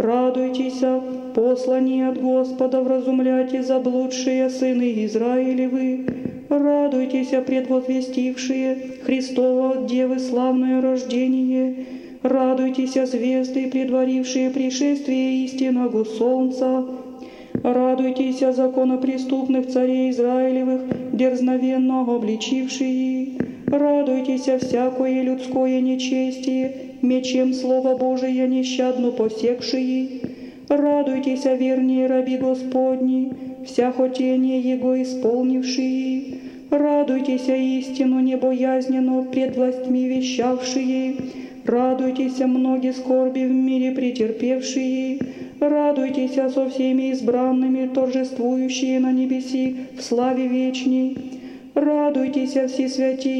Радуйтесь, посланные от Господа, вразумляйте заблудшие сыны Израилевы. Радуйтесь, предвозвестившие Христово от Девы славное рождение. Радуйтесь, звезды, предварившие пришествие истинного солнца. Радуйтесь, законопреступных царей Израилевых, дерзновенно обличившие. Радуйтесь, всякое людское нечестие, мечем Слово Божие нещадно посекшие. Радуйтесь, вернее раби Господни, вся хотение Его исполнившие. Радуйтесь, истину небоязненно пред властьми вещавшие. Радуйтесь, многие скорби в мире претерпевшие. Радуйтесь со всеми избранными, торжествующие на небеси в славе вечней. Радуйтесь, все святые,